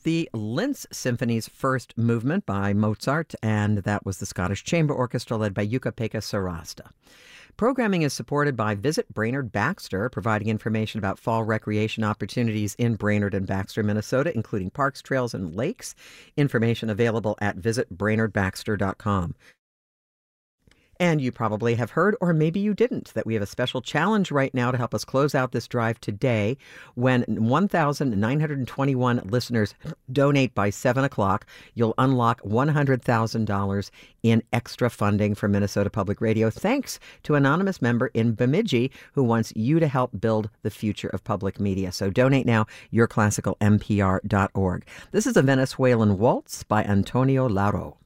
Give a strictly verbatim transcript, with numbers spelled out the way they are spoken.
the Linz Symphony's first movement by Mozart, and that was the Scottish Chamber Orchestra led by Jukka-Pekka Sarasta. Programming is supported by Visit Brainerd Baxter, providing information about fall recreation opportunities in Brainerd and Baxter, Minnesota, including parks, trails, and lakes. Information available at visit brainerd baxter dot com. And you probably have heard, or maybe you didn't, that we have a special challenge right now to help us close out this drive today. When one thousand nine hundred twenty-one listeners donate by seven o'clock, you'll unlock one hundred thousand dollars in extra funding for Minnesota Public Radio, thanks to an anonymous member in Bemidji who wants you to help build the future of public media. So donate now, your classical m p r dot org. This is a Venezuelan waltz by Antonio Lauro.